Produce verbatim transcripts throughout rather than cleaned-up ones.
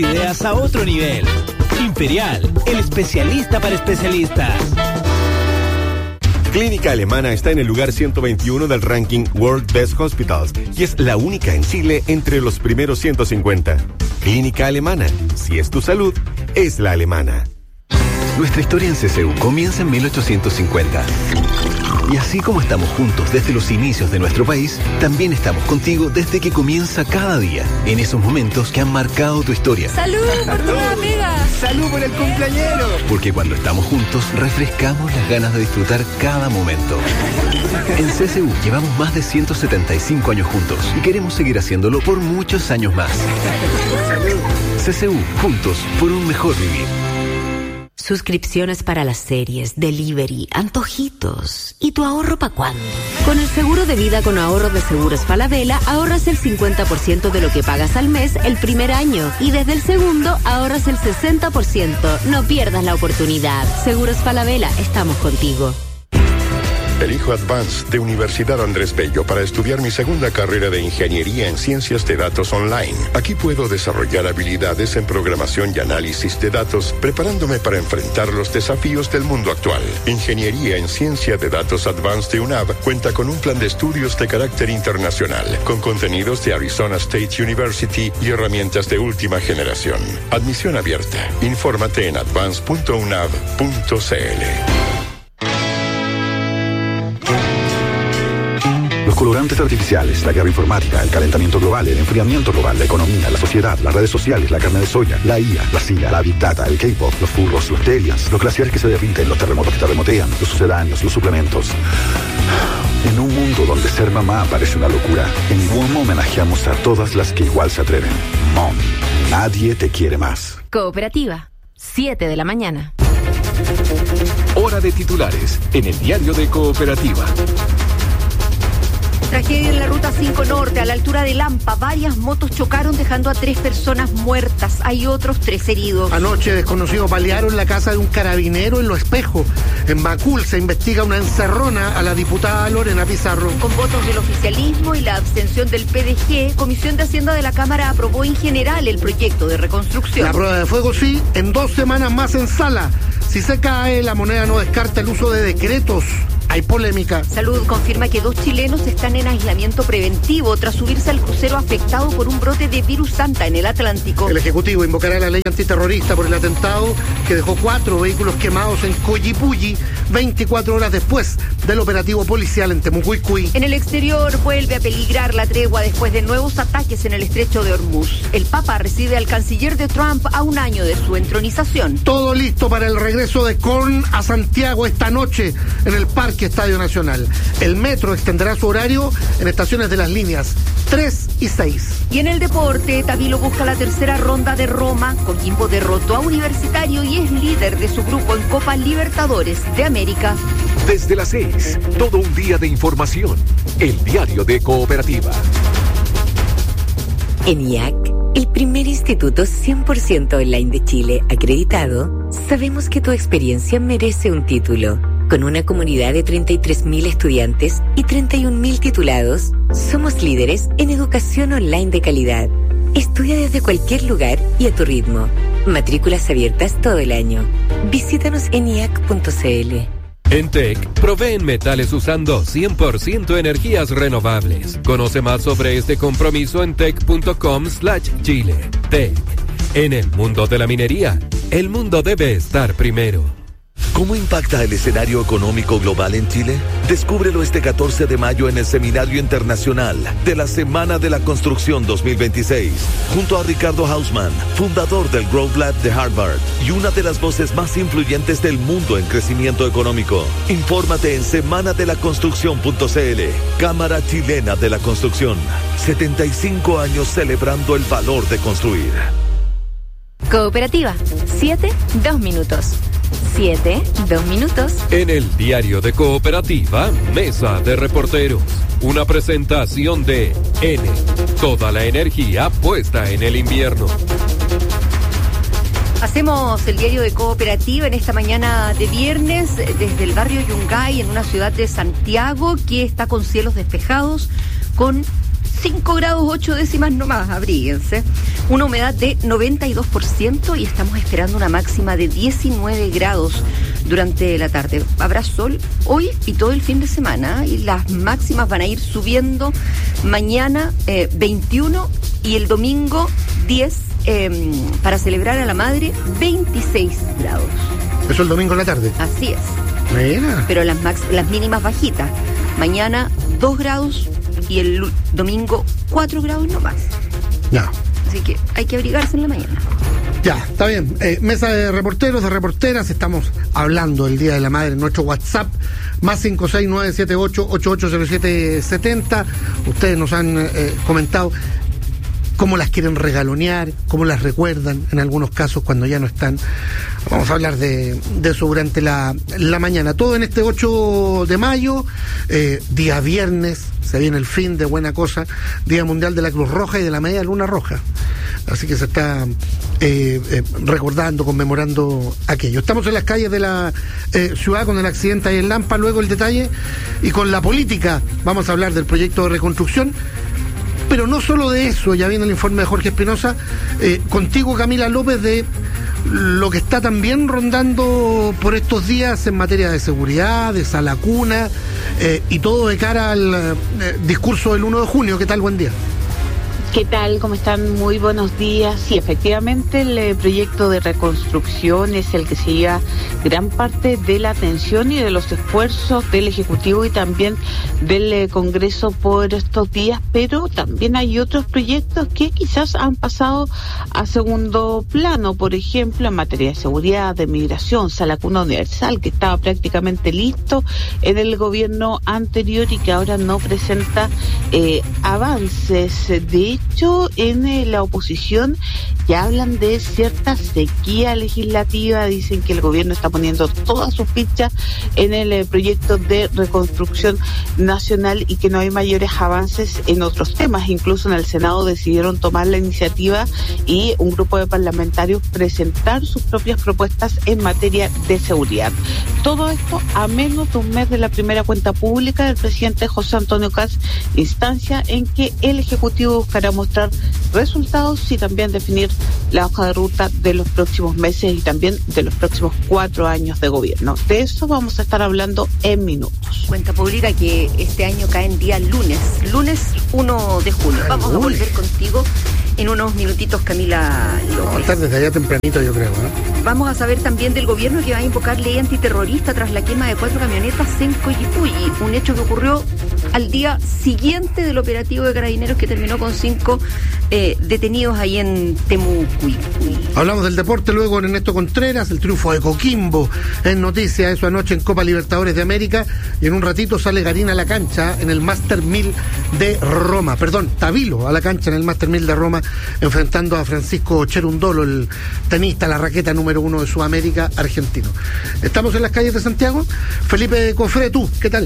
Ideas a otro nivel. Imperial, el especialista para especialistas. Clínica Alemana está en el lugar ciento veintiuno del ranking World Best Hospitals y es la única en Chile entre los primeros ciento cincuenta. Clínica Alemana, si es tu salud, es la alemana. Nuestra historia en C C U comienza en mil ochocientos cincuenta. Y así como estamos juntos desde los inicios de nuestro país, también estamos contigo desde que comienza cada día, en esos momentos que han marcado tu historia. ¡Salud por tu amiga! ¡Salud por el cumpleañero! Porque cuando estamos juntos, refrescamos las ganas de disfrutar cada momento. En C C U llevamos más de ciento setenta y cinco años juntos y queremos seguir haciéndolo por muchos años más. C C U, juntos por un mejor vivir. Suscripciones para las series, delivery, antojitos. ¿Y tu ahorro para cuándo? Con el seguro de vida con ahorro de Seguros Falabella ahorras el cincuenta por ciento de lo que pagas al mes el primer año y desde el segundo ahorras el sesenta por ciento. No pierdas la oportunidad. Seguros Falabella, estamos contigo. Elijo Advance de Universidad Andrés Bello para estudiar mi segunda carrera de Ingeniería en Ciencias de Datos Online. Aquí puedo desarrollar habilidades en programación y análisis de datos, preparándome para enfrentar los desafíos del mundo actual. Ingeniería en Ciencia de Datos Advance de U N A V cuenta con un plan de estudios de carácter internacional, con contenidos de Arizona State University y herramientas de última generación. Admisión abierta. Infórmate en advance punto u n a v punto c l. Los colorantes artificiales, la guerra informática, el calentamiento global, el enfriamiento global, la economía, la sociedad, las redes sociales, la carne de soya, la I A, la C I A, la Big Data, el K-pop, los furros, los aliens, los glaciares que se derriten, los terremotos que terremotean, los sucedáneos, los suplementos. En un mundo donde ser mamá parece una locura, en W O M homenajeamos a todas las que igual se atreven. Mom, nadie te quiere más. Cooperativa, siete de la mañana. Hora de titulares en el diario de Cooperativa. Tragedia en la ruta cinco Norte, a la altura de Lampa. Varias motos chocaron dejando a tres personas muertas. Hay otros tres heridos. Anoche desconocidos balearon la casa de un carabinero en Lo Espejo. En Macul se investiga una encerrona a la diputada Lorena Pizarro. Con votos del oficialismo y la abstención del P D G, Comisión de Hacienda de la Cámara aprobó en general el proyecto de reconstrucción. La prueba de fuego sí, en dos semanas más en sala. Si se cae, la moneda no descarta el uso de decretos. Hay polémica. Salud confirma que dos chilenos están en aislamiento preventivo tras subirse al crucero afectado por un brote de virus Santa en el Atlántico. El Ejecutivo invocará la ley antiterrorista por el atentado que dejó cuatro vehículos quemados en Collipulli veinticuatro horas después del operativo policial en Temucuicui. En el exterior vuelve a peligrar la tregua después de nuevos ataques en el estrecho de Hormuz. El Papa recibe al canciller de Trump a un año de su entronización. Todo listo para el regreso de Korn a Santiago esta noche en el Parque Estadio Nacional. El metro extenderá su horario en estaciones de las líneas tres y seis. Y en el deporte, Tabilo busca la tercera ronda de Roma. Coquimbo derrotó a Universitario y es líder de su grupo en Copa Libertadores de América. Desde las seis, todo un día de información. El diario de Cooperativa. En I A C, el primer instituto cien por ciento online de Chile acreditado, sabemos que tu experiencia merece un título. Con una comunidad de treinta y tres mil estudiantes y treinta y un mil titulados, somos líderes en educación online de calidad. Estudia desde cualquier lugar y a tu ritmo. Matrículas abiertas todo el año. Visítanos en i a c punto c l. En T E C, proveen metales usando cien por ciento energías renovables. Conoce más sobre este compromiso en tec punto com slash chile. T E C. En el mundo de la minería, el mundo debe estar primero. ¿Cómo impacta el escenario económico global en Chile? Descúbrelo este catorce de mayo en el Seminario Internacional de la Semana de la Construcción dos mil veintiséis, junto a Ricardo Hausmann, fundador del Growth Lab de Harvard y una de las voces más influyentes del mundo en crecimiento económico. Infórmate en semana de la construcción punto c l. Cámara Chilena de la Construcción. setenta y cinco años celebrando el valor de construir. Cooperativa, siete, dos minutos. siete, dos minutos. En el diario de Cooperativa, Mesa de Reporteros. Una presentación de N. Toda la energía puesta en el invierno. Hacemos el diario de Cooperativa en esta mañana de viernes desde el barrio Yungay, en una ciudad de Santiago que está con cielos despejados, con cinco grados ocho décimas nomás, abríguense. Una humedad de noventa y dos por ciento y estamos esperando una máxima de diecinueve grados durante la tarde. Habrá sol hoy y todo el fin de semana y las máximas van a ir subiendo mañana eh, veintiuno y el domingo diez eh, para celebrar a la madre veintiséis grados. Eso el domingo en la tarde. Así es. Mira. Pero las, max, las mínimas bajitas. Mañana dos grados y el domingo cuatro grados nomás. Ya. Así que hay que abrigarse en la mañana. Ya, está bien. Eh, mesa de reporteros, de reporteras, estamos hablando del Día de la Madre en nuestro WhatsApp, más cinco seis nueve siete ocho ocho ocho cero siete siete cero. Ustedes nos han eh, comentado cómo las quieren regalonear, cómo las recuerdan en algunos casos cuando ya no están. Vamos a hablar de, de eso durante la, la mañana. Todo en este ocho de mayo, eh, día viernes, se viene el fin de buena cosa, Día Mundial de la Cruz Roja y de la Media Luna Roja. Así que se está eh, eh, recordando, conmemorando aquello. Estamos en las calles de la eh, ciudad con el accidente ahí en Lampa, luego el detalle, y con la política vamos a hablar del proyecto de reconstrucción. Pero no solo de eso, ya viene el informe de Jorge Espinosa, eh, contigo Camila López, de lo que está también rondando por estos días en materia de seguridad, de sala cuna, eh, y todo de cara al eh, discurso del uno de junio. ¿Qué tal? Buen día. ¿Qué tal? ¿Cómo están? Muy buenos días. Sí, efectivamente el eh, proyecto de reconstrucción es el que se lleva gran parte de la atención y de los esfuerzos del Ejecutivo y también del eh, Congreso por estos días, pero también hay otros proyectos que quizás han pasado a segundo plano, por ejemplo, en materia de seguridad, de migración, sala cuna universal, que estaba prácticamente listo en el gobierno anterior y que ahora no presenta eh, avances. De hecho, en eh, la oposición ya hablan de cierta sequía legislativa, dicen que el gobierno está poniendo toda su ficha en el eh, proyecto de reconstrucción nacional y que no hay mayores avances en otros temas. Incluso en el Senado decidieron tomar la iniciativa y un grupo de parlamentarios presentar sus propias propuestas en materia de seguridad. Todo esto a menos de un mes de la primera cuenta pública del presidente José Antonio Kast, instancia en que el Ejecutivo buscará mostrar resultados y también definir la hoja de ruta de los próximos meses y también de los próximos cuatro años de gobierno. De eso vamos a estar hablando en minutos. Cuenta pública que este año cae en día lunes, lunes uno de junio. Vamos a volver contigo en unos minutitos, Camila López. Vamos a estar desde allá tempranito, yo creo, ¿eh? Vamos a saber también del gobierno que va a invocar ley antiterrorista tras la quema de cuatro camionetas en Coyipulli, un hecho que ocurrió al día siguiente del operativo de Carabineros que terminó con cinco eh, detenidos ahí en Temucuy. Hablamos del deporte luego en Ernesto Contreras, el triunfo de Coquimbo en noticia, eso anoche en Copa Libertadores de América, y en un ratito sale Garín a la cancha en el Master mil de Roma, perdón, Tavilo a la cancha en el Master mil de Roma, enfrentando a Francisco Cherundolo, el tenista, la raqueta número uno de Sudamérica, argentino. Estamos en las calles de Santiago. Felipe Cofré, tú, ¿qué tal?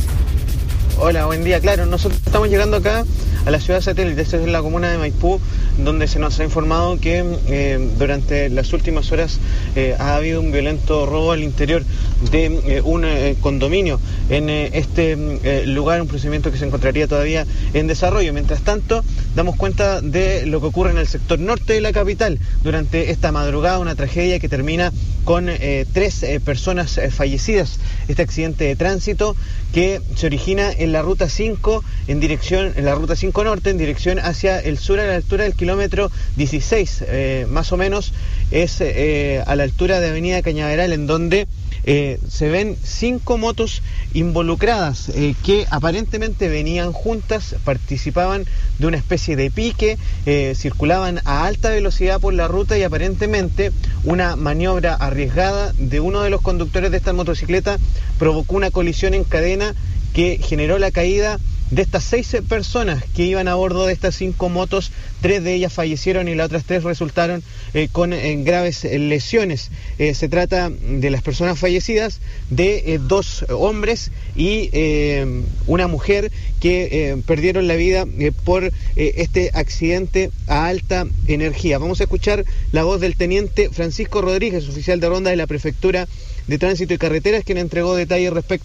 Hola, buen día. Claro, nosotros estamos llegando acá a la ciudad satélite, esta es la comuna de Maipú, donde se nos ha informado que eh, durante las últimas horas eh, ha habido un violento robo al interior de eh, un eh, condominio en eh, este eh, lugar, un procedimiento que se encontraría todavía en desarrollo. Mientras tanto, damos cuenta de lo que ocurre en el sector norte de la capital durante esta madrugada, una tragedia que termina con eh, tres eh, personas eh, fallecidas. Este accidente de tránsito que se origina en la ruta cinco en dirección, en la ruta cinco norte en dirección hacia el sur a la altura del kilómetro dieciséis, eh, más o menos es eh, a la altura de Avenida Cañaveral, en donde eh, se ven cinco motos involucradas eh, que aparentemente venían juntas, participaban de una especie de pique, eh, circulaban a alta velocidad por la ruta y aparentemente una maniobra arriesgada de uno de los conductores de esta motocicleta provocó una colisión en cadena que generó la caída de estas seis personas que iban a bordo de estas cinco motos. Tres de ellas fallecieron y las otras tres resultaron eh, con eh, graves eh, lesiones. Eh, se trata de las personas fallecidas, de eh, dos hombres y eh, una mujer que eh, perdieron la vida eh, por eh, este accidente a alta energía. Vamos a escuchar la voz del teniente Francisco Rodríguez, oficial de ronda de la Prefectura de Tránsito y Carreteras, quien entregó detalles respecto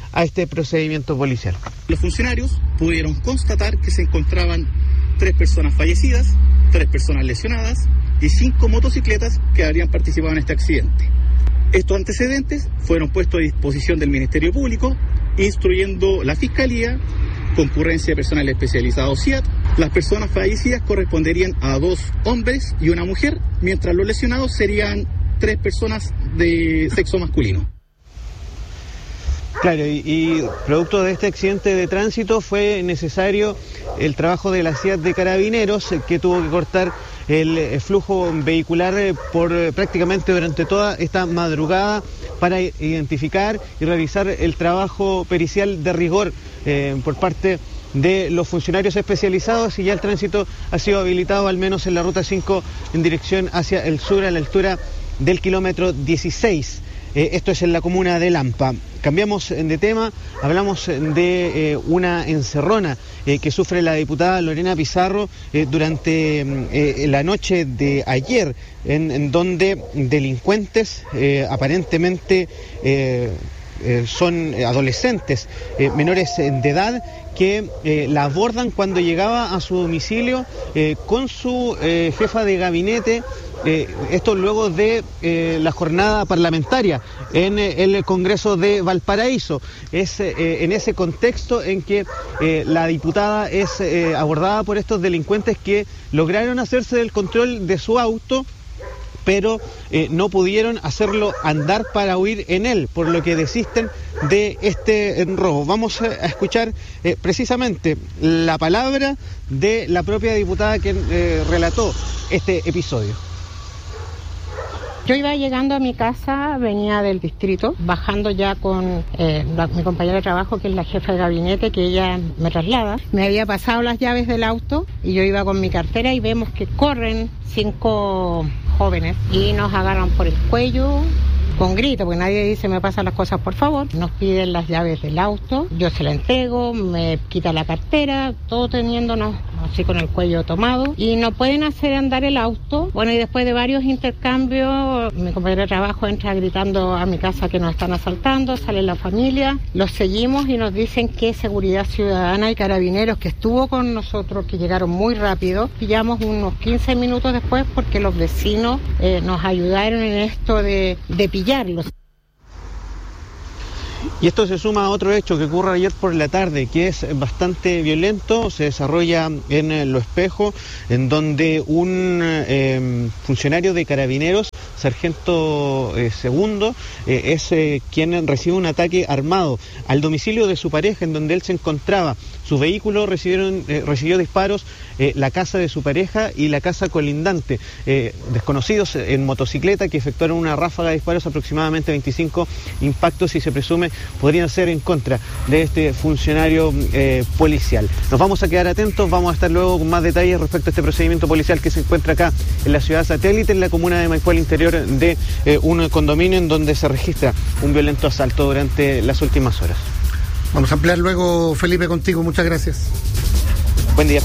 a este procedimiento policial. Los funcionarios pudieron constatar que se encontraban tres personas fallecidas, tres personas lesionadas y cinco motocicletas que habrían participado en este accidente. Estos antecedentes fueron puestos a disposición del Ministerio Público, instruyendo la Fiscalía, concurrencia de personal especializado C I A T. Las personas fallecidas corresponderían a dos hombres y una mujer, mientras los lesionados serían tres personas de sexo masculino. Claro, y, y producto de este accidente de tránsito fue necesario el trabajo de la C I A T de Carabineros, que tuvo que cortar el flujo vehicular por prácticamente durante toda esta madrugada para identificar y realizar el trabajo pericial de rigor eh, por parte de los funcionarios especializados, y ya el tránsito ha sido habilitado al menos en la ruta cinco en dirección hacia el sur a la altura del kilómetro dieciséis. Eh, esto es en la comuna de Lampa. Cambiamos de tema, hablamos de eh, una encerrona eh, que sufre la diputada Lorena Pizarro eh, durante eh, la noche de ayer, en, en donde delincuentes eh, aparentemente eh, eh, son adolescentes, eh, menores de edad, que eh, la abordan cuando llegaba a su domicilio eh, con su eh, jefa de gabinete. Eh, esto luego de eh, la jornada parlamentaria en eh, el Congreso de Valparaíso. Es eh, en ese contexto en que eh, la diputada es eh, abordada por estos delincuentes que lograron hacerse del control de su auto, pero eh, no pudieron hacerlo andar para huir en él, por lo que desisten de este robo. Vamos a escuchar eh, precisamente la palabra de la propia diputada que eh, relató este episodio. Yo iba llegando a mi casa, venía del distrito, bajando ya con eh, la, mi compañera de trabajo, que es la jefa de gabinete, que ella me traslada. Me había pasado las llaves del auto y yo iba con mi cartera y vemos que corren cinco jóvenes y nos agarran por el cuello con grito, porque nadie dice me pasan las cosas por favor. Nos piden las llaves del auto, yo se la entrego, me quita la cartera, todo teniéndonos así con el cuello tomado, y no pueden hacer andar el auto. Bueno, y después de varios intercambios, mi compañero de trabajo entra gritando a mi casa que nos están asaltando, sale la familia, los seguimos y nos dicen que Seguridad Ciudadana y Carabineros, que estuvo con nosotros, que llegaron muy rápido, pillamos unos quince minutos después porque los vecinos eh, nos ayudaron en esto de, de pillarlos. Y esto se suma a otro hecho que ocurre ayer por la tarde, que es bastante violento. Se desarrolla en eh, Lo Espejo, en donde un eh, funcionario de Carabineros, sargento eh, segundo, eh, es eh, quien recibe un ataque armado al domicilio de su pareja, en donde él se encontraba. Su vehículo recibieron, eh, recibió disparos, eh, la casa de su pareja y la casa colindante. Eh, desconocidos en motocicleta que efectuaron una ráfaga de disparos, aproximadamente veinticinco impactos, y se presume podrían ser en contra de este funcionario eh, policial. Nos vamos a quedar atentos, vamos a estar luego con más detalles respecto a este procedimiento policial que se encuentra acá en la ciudad satélite, en la comuna de Maipú, al interior de eh, un condominio en donde se registra un violento asalto durante las últimas horas. Vamos a ampliar luego, Felipe, contigo. Muchas gracias. Buen día.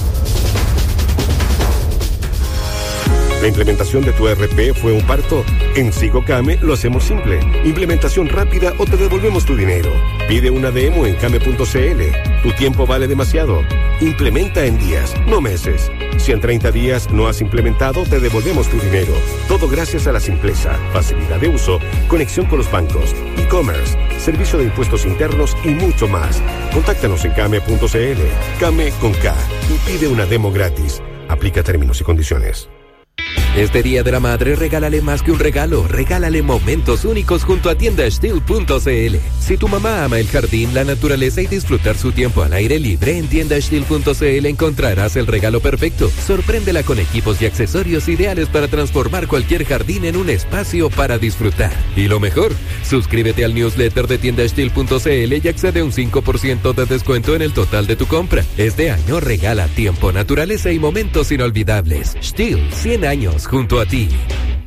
¿La implementación de tu E R P fue un parto? En SigoCame lo hacemos simple. Implementación rápida o te devolvemos tu dinero. Pide una demo en came punto c l. Tu tiempo vale demasiado. Implementa en días, no meses. Si en treinta días no has implementado, te devolvemos tu dinero. Todo gracias a la simpleza, facilidad de uso, conexión con los bancos, e-commerce, servicio de impuestos internos y mucho más. Contáctanos en came punto c l. Came con K. Y pide una demo gratis. Aplica términos y condiciones. Este Día de la Madre, regálale más que un regalo, regálale momentos únicos junto a tienda steel punto c l. Si tu mamá ama el jardín, la naturaleza y disfrutar su tiempo al aire libre, en tienda steel punto c l encontrarás el regalo perfecto. Sorpréndela con equipos y accesorios ideales para transformar cualquier jardín en un espacio para disfrutar. Y lo mejor, suscríbete al newsletter de tienda steel punto c l y accede a un cinco por ciento de descuento en el total de tu compra. Este año regala tiempo, naturaleza y momentos inolvidables. Steel, cien años junto a ti.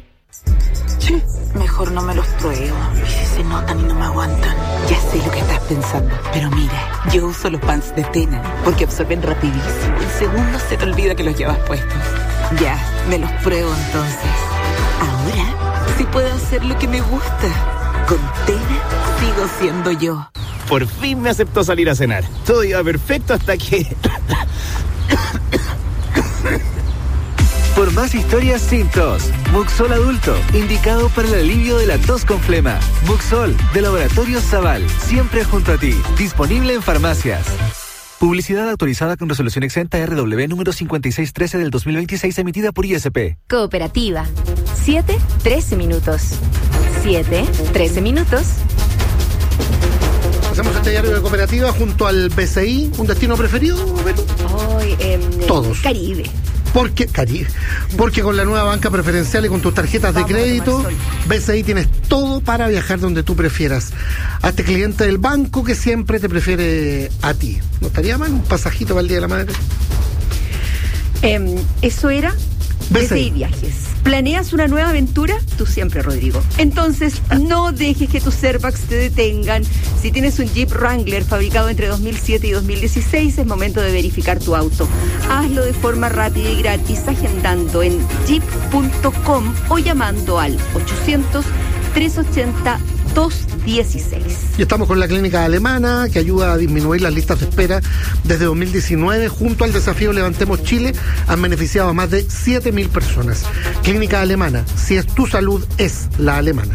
Mejor no me los pruebo. Y si se notan y no me aguantan. Ya sé lo que estás pensando. Pero mira, yo uso los pants de Tena porque absorben rapidísimo. En segundos se te olvida que los llevas puestos. Ya, me los pruebo entonces. Ahora sí puedo hacer lo que me gusta. Con Tena sigo siendo yo. por fin me aceptó salir a cenar. Todo iba perfecto hasta que... Por más historias sin tos, Muxol Adulto, indicado para el alivio de la tos con flema. Muxol, de Laboratorios Zaval, siempre junto a ti. Disponible en farmacias. Publicidad autorizada con resolución exenta R W número cincuenta y seis trece del dos mil veintiséis, emitida por I S P. Cooperativa. siete, trece minutos. siete, trece minutos. Hacemos este diario de Cooperativa junto al B C I. ¿Un destino preferido, Vero? Hoy, eh, Todos. Caribe. Porque, Caribe. Porque con la nueva banca preferencial y con tus tarjetas Vamos de crédito, B C I tienes todo para viajar donde tú prefieras. Hazte cliente del banco que siempre te prefiere a ti. ¿No estaría mal un pasajito para el Día de la Madre? Eh, eso era B C I Viajes. ¿Planeas una nueva aventura? Tú siempre, Rodrigo. Entonces, no dejes que tus Airbags te detengan. Si tienes un Jeep Wrangler fabricado entre dos mil siete y dos mil dieciséis, es momento de verificar tu auto. Hazlo de forma rápida y gratis agendando en jeep punto com o llamando al ochocientos, trescientos ochenta, doscientos dieciséis. Y estamos con la clínica alemana que ayuda a disminuir las listas de espera desde dos mil diecinueve. Junto al desafío Levantemos Chile han beneficiado a más de siete mil personas. Clínica alemana, si es tu salud, es la alemana.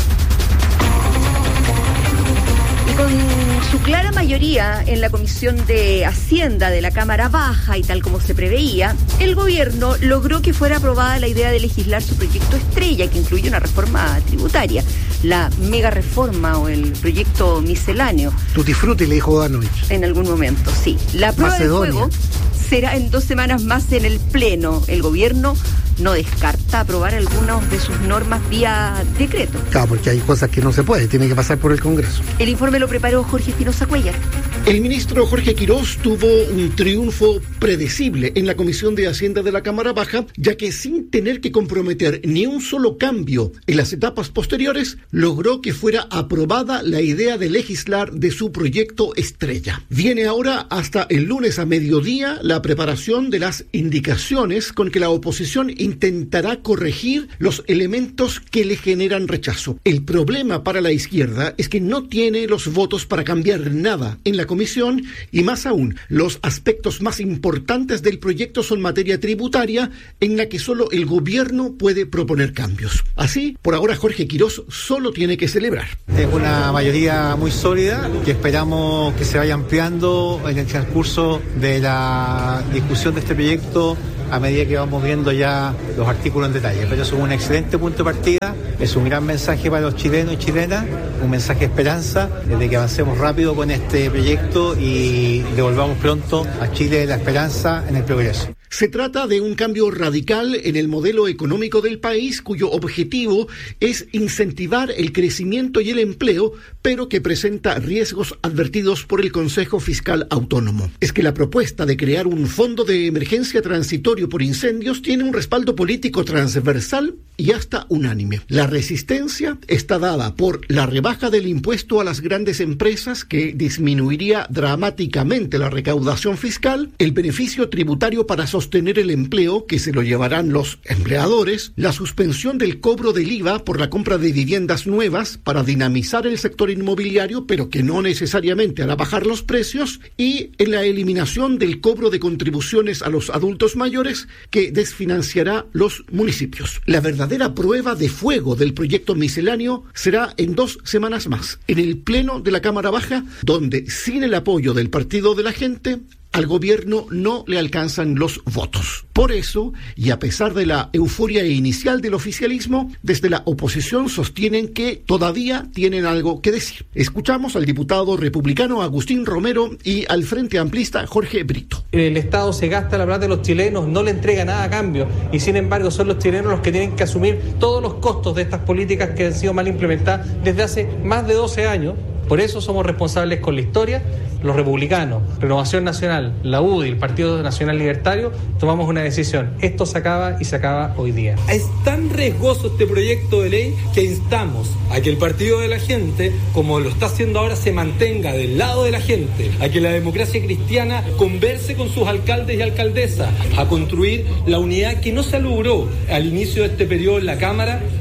Y con su clara mayoría en la Comisión de Hacienda de la Cámara Baja y tal como se preveía, el gobierno logró que fuera aprobada la idea de legislar su proyecto estrella, que incluye una reforma tributaria, la mega reforma o el proyecto misceláneo. Tutti frutti, le dijo Danovich. En algún momento, sí. La prueba Macedonia. de fuego será en dos semanas más en el Pleno. El gobierno no descarta aprobar algunas de sus normas vía decreto. Claro, porque hay cosas que no se puede, tiene que pasar por el Congreso. El informe lo preparó Jorge Espinosa Cuellar. El ministro Jorge Quirós tuvo un triunfo predecible en la Comisión de Hacienda de la Cámara Baja, ya que sin tener que comprometer ni un solo cambio en las etapas posteriores, logró que fuera aprobada la idea de legislar de su proyecto estrella. Viene ahora hasta el lunes a mediodía la preparación de las indicaciones con que la oposición intentará corregir los elementos que le generan rechazo. El problema para la izquierda es que no tiene los votos para cambiar nada en la comisión y más aún, los aspectos más importantes del proyecto son materia tributaria en la que solo el gobierno puede proponer cambios. Así, por ahora Jorge Quirós solo tiene que celebrar. Es una mayoría muy sólida que esperamos que se vaya ampliando en el transcurso de la discusión de este proyecto a medida que vamos viendo ya los artículos en detalle. Pero eso es un excelente punto de partida, es un gran mensaje para los chilenos y chilenas, un mensaje de esperanza, de que avancemos rápido con este proyecto y devolvamos pronto a Chile la esperanza en el progreso. Se trata de un cambio radical en el modelo económico del país cuyo objetivo es incentivar el crecimiento y el empleo, pero que presenta riesgos advertidos por el Consejo Fiscal Autónomo. Es que la propuesta de crear un fondo de emergencia transitorio por incendios tiene un respaldo político transversal y hasta unánime. La resistencia está dada por la rebaja del impuesto a las grandes empresas, que disminuiría dramáticamente la recaudación fiscal, el beneficio tributario para sostener el empleo, que se lo llevarán los empleadores, la suspensión del cobro del I V A por la compra de viviendas nuevas para dinamizar el sector inmobiliario, pero que no necesariamente hará bajar los precios, y en la eliminación del cobro de contribuciones a los adultos mayores, que desfinanciará los municipios. La verdadera prueba de fuego del proyecto misceláneo será en dos semanas más, en el Pleno de la Cámara Baja, donde sin el apoyo del Partido de la Gente, al gobierno no le alcanzan los votos. Por eso, y a pesar de la euforia inicial del oficialismo, desde la oposición sostienen que todavía tienen algo que decir. Escuchamos al diputado republicano Agustín Romero y al Frente Amplista Jorge Brito. El Estado se gasta la plata de los chilenos, no le entrega nada a cambio, y sin embargo son los chilenos los que tienen que asumir todos los costos de estas políticas que han sido mal implementadas desde hace más de doce años. Por eso somos responsables con la historia. Los republicanos, Renovación Nacional, la U D I, el Partido Nacional Libertario, tomamos una decisión. Esto se acaba y se acaba hoy día. Es tan riesgoso este proyecto de ley que instamos a que el Partido de la Gente, como lo está haciendo ahora, se mantenga del lado de la gente, a que la democracia cristiana converse con sus alcaldes y alcaldesas, a construir la unidad que no se logró al inicio de este periodo en la Cámara,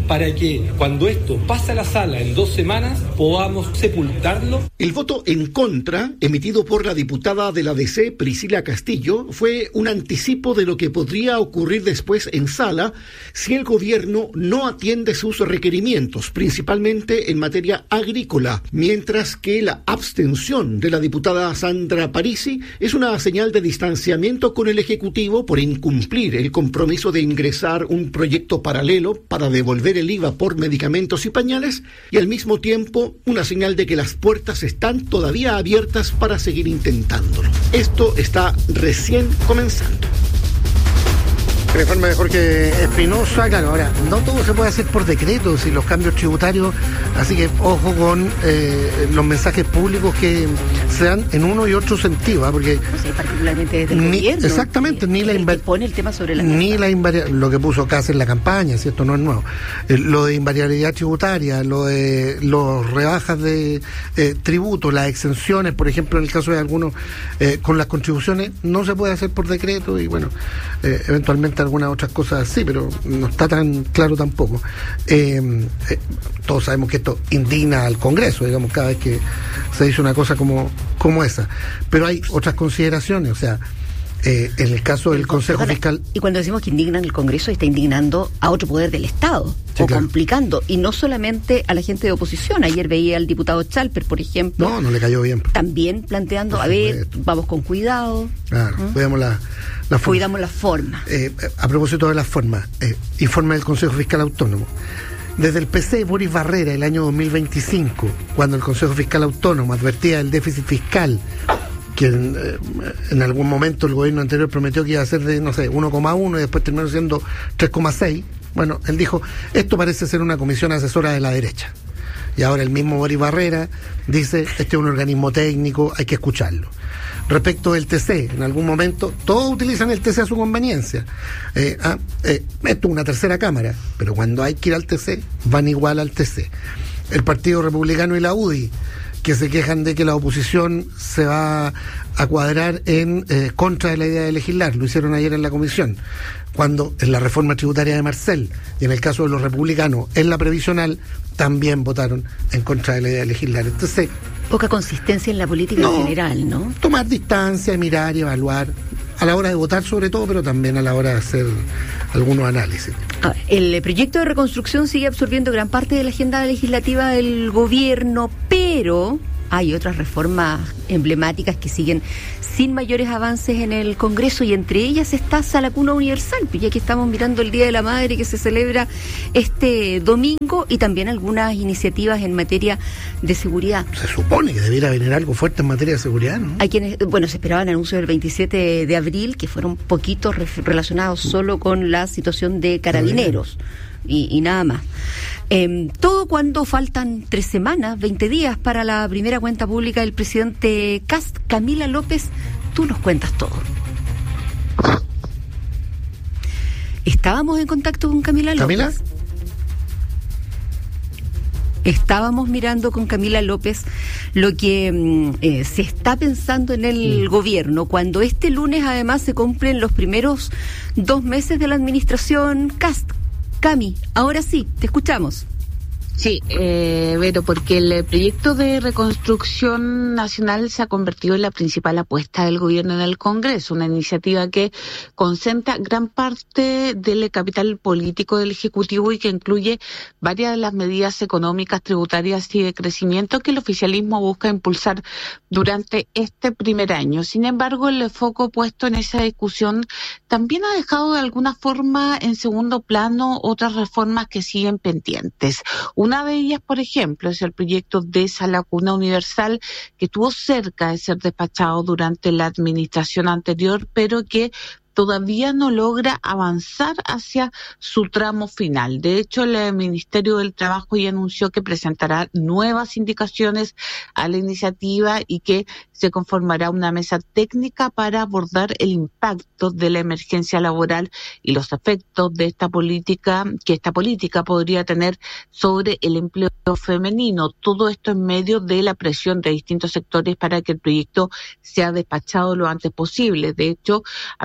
para que cuando esto pase a la sala en dos semanas podamos sepultarlo. El voto en contra, emitido por la diputada de la D C, Priscila Castillo, fue un anticipo de lo que podría ocurrir después en sala si el gobierno no atiende sus requerimientos, principalmente en materia agrícola, mientras que la abstención de la diputada Sandra Parisi es una señal de distanciamiento con el Ejecutivo por incumplir el compromiso de ingresar un proyecto paralelo para devolver el I V A por medicamentos y pañales, y al mismo tiempo una señal de que las puertas están todavía abiertas para seguir intentándolo. Esto está recién comenzando. El informe de Jorge Espinosa, claro, ahora, no todo se puede hacer por decreto, si los cambios tributarios, así que ojo con eh, los mensajes públicos que se dan en uno y otro sentido, ¿eh? Porque o sea, particularmente desde el ni, gobierno. Exactamente, que, ni la inva- pone el tema sobre la ni mesa. la invaria- lo que puso Casa en la campaña, si esto no es nuevo, eh, lo de invariabilidad tributaria, lo de los rebajas de eh, tributos, las exenciones, por ejemplo, en el caso de algunos eh, con las contribuciones, no se puede hacer por decreto y bueno, eh, eventualmente algunas otras cosas así, pero no está tan claro tampoco. Eh, eh, todos sabemos que esto indigna al Congreso, digamos, cada vez que se dice una cosa como, como esa. Pero hay otras consideraciones, o sea, eh, en el caso del Consejo Perdona, Fiscal... Y cuando decimos que indignan el Congreso, está indignando a otro poder del Estado, Sí, o claro. complicando, y no solamente a la gente de oposición. Ayer veía al diputado Chalper, por ejemplo, No, no le cayó bien. también planteando, Por a ver, supuesto. vamos con cuidado, Claro, ¿Mm? cuidamos la, la forma. cuidamos la forma. Eh, a propósito de las formas, eh, informe del Consejo Fiscal Autónomo. Desde el P C Boris Barrera, el año dos mil veinticinco, cuando el Consejo Fiscal Autónomo advertía del déficit fiscal, que en, eh, en algún momento el gobierno anterior prometió que iba a ser de, no sé, uno coma uno y después terminó siendo tres coma seis, bueno, él dijo, esto parece ser una comisión asesora de la derecha. Y ahora el mismo Boris Barrera dice, este es un organismo técnico, hay que escucharlo. Respecto del T C, en algún momento todos utilizan el T C a su conveniencia. Eh, ah, eh, esto es una tercera cámara, pero cuando hay que ir al T C, van igual al T C. El Partido Republicano y la U D I, que se quejan de que la oposición se va a cuadrar en eh, contra de la idea de legislar, lo hicieron ayer en la comisión, cuando en la reforma tributaria de Marcel, y en el caso de los republicanos, en la previsional, también votaron en contra de la idea de legislar. Entonces, Poca consistencia en la política No. en general, ¿no? tomar distancia, mirar y evaluar, a la hora de votar sobre todo, pero también a la hora de hacer algunos análisis. A ver, el proyecto de reconstrucción sigue absorbiendo gran parte de la agenda legislativa del gobierno, pero hay otras reformas emblemáticas que siguen sin mayores avances en el Congreso, y entre ellas está Sala Cuna Universal, ya que estamos mirando el Día de la Madre que se celebra este domingo, y también algunas iniciativas en materia de seguridad. Se supone que debiera venir algo fuerte en materia de seguridad, ¿no? Hay quienes, bueno, se esperaban anuncios del veintisiete de abril que fueron poquitos ref- relacionados solo con la situación de carabineros y, y nada más. Eh, todo cuando faltan tres semanas, veinte días para la primera cuenta pública del presidente Kast. Camila López, tú nos cuentas todo. ¿Estábamos en contacto con Camila López? ¿Camila? Estábamos mirando con Camila López lo que mm, eh, se está pensando en el mm. gobierno, cuando este lunes además se cumplen los primeros dos meses de la administración Kast. Cami, ahora sí, te escuchamos. Sí, eh, Vero, porque el proyecto de reconstrucción nacional se ha convertido en la principal apuesta del gobierno en el Congreso, una iniciativa que concentra gran parte del capital político del Ejecutivo y que incluye varias de las medidas económicas, tributarias y de crecimiento que el oficialismo busca impulsar durante este primer año. Sin embargo, el foco puesto en esa discusión también ha dejado de alguna forma en segundo plano otras reformas que siguen pendientes. Una de ellas, por ejemplo, es el proyecto de Sala Cuna Universal, que estuvo cerca de ser despachado durante la administración anterior, pero que todavía no logra avanzar hacia su tramo final. De hecho, el Ministerio del Trabajo ya anunció que presentará nuevas indicaciones a la iniciativa y que se conformará una mesa técnica para abordar el impacto de la emergencia laboral y los efectos de esta política, que esta política podría tener sobre el empleo femenino. Todo esto en medio de la presión de distintos sectores para que el proyecto sea despachado lo antes posible. De hecho, habría un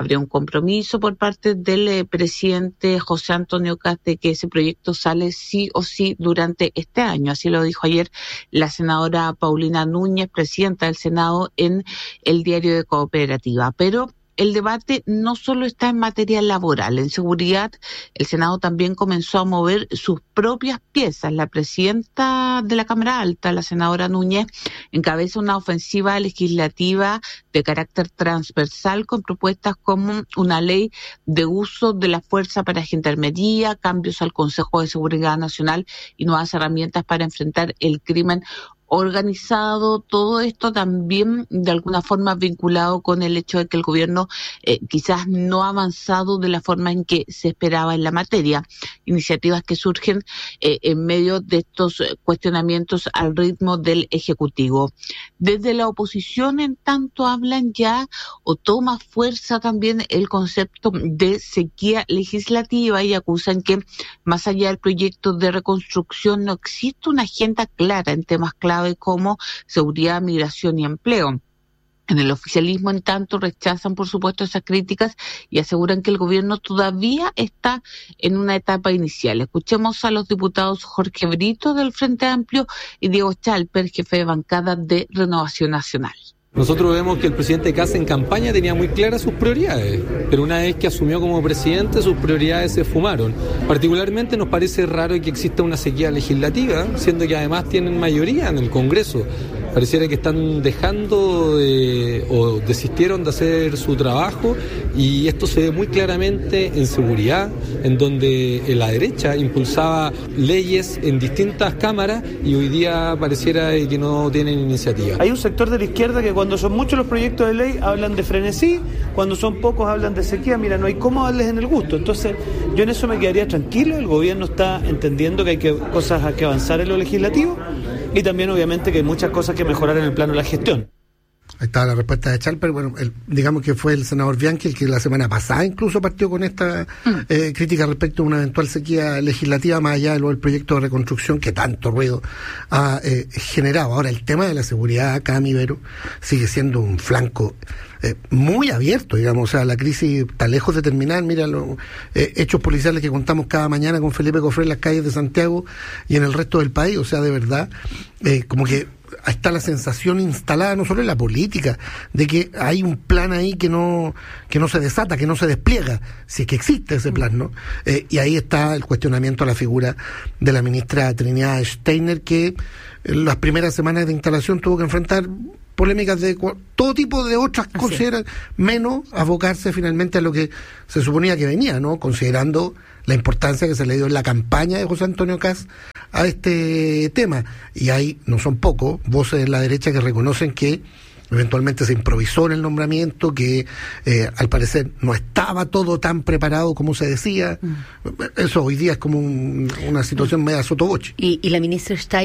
compromiso por parte del eh, presidente José Antonio Kast de que ese proyecto sale sí o sí durante este año. Así lo dijo ayer la senadora Paulina Núñez, presidenta del Senado, en el Diario de Cooperativa. Pero el debate no solo está en materia laboral. En seguridad, el Senado también comenzó a mover sus propias piezas. La presidenta de la Cámara Alta, la senadora Núñez, encabeza una ofensiva legislativa de carácter transversal con propuestas como una ley de uso de la fuerza para gendarmería, cambios al Consejo de Seguridad Nacional y nuevas herramientas para enfrentar el crimen organizado. Todo esto también de alguna forma vinculado con el hecho de que el gobierno eh, quizás no ha avanzado de la forma en que se esperaba en la materia. Iniciativas que surgen eh, en medio de estos cuestionamientos al ritmo del Ejecutivo. Desde la oposición, en tanto, hablan ya o toma fuerza también el concepto de sequía legislativa y acusan que más allá del proyecto de reconstrucción no existe una agenda clara en temas clave como seguridad, migración y empleo. En el oficialismo, en tanto, rechazan, por supuesto, esas críticas y aseguran que el gobierno todavía está en una etapa inicial. Escuchemos a los diputados Jorge Brito del Frente Amplio y Diego Chalper, jefe de bancada de Renovación Nacional. Nosotros vemos que el presidente Kast en campaña tenía muy claras sus prioridades, pero una vez que asumió como presidente, sus prioridades se fumaron. Particularmente nos parece raro que exista una sequía legislativa, siendo que además tienen mayoría en el Congreso. Pareciera que están dejando de, o desistieron de hacer su trabajo, y esto se ve muy claramente en seguridad, en donde la derecha impulsaba leyes en distintas cámaras y hoy día pareciera que no tienen iniciativa. Hay un sector de la izquierda que cuando son muchos los proyectos de ley hablan de frenesí, cuando son pocos hablan de sequía. Mira, no hay cómo darles en el gusto. Entonces yo en eso me quedaría tranquilo. El gobierno está entendiendo que hay que, cosas a que avanzar en lo legislativo, y también obviamente que hay muchas cosas que mejorar en el plano de la gestión. Ahí está la respuesta de Chalper. Bueno, el, digamos que fue el senador Bianchi el que la semana pasada incluso partió con esta mm. eh, crítica respecto a una eventual sequía legislativa, más allá de lo del proyecto de reconstrucción que tanto ruido ha eh, generado. Ahora, el tema de la seguridad acá, mi Vero, sigue siendo un flanco eh, muy abierto, digamos. O sea, la crisis está lejos de terminar. Mira los eh, hechos policiales que contamos cada mañana con Felipe Cofré en las calles de Santiago y en el resto del país. O sea, de verdad, eh, como que está la sensación instalada no solo en la política de que hay un plan ahí que no que no se desata, que no se despliega, si es que existe ese plan, ¿no? Eh, y ahí está el cuestionamiento a la figura de la ministra Trinidad Steiner, que en las primeras semanas de instalación tuvo que enfrentar polémicas de todo tipo de otras cosas, menos abocarse finalmente a lo que se suponía que venía, ¿no? Considerando la importancia que se le dio en la campaña de José Antonio Kast a este tema. Y hay, no son pocos, voces de la derecha que reconocen que eventualmente se improvisó en el nombramiento, que eh, al parecer no estaba todo tan preparado como se decía. Mm. Eso hoy día es como un, una situación media sotoboche. Y, y la ministra Steiner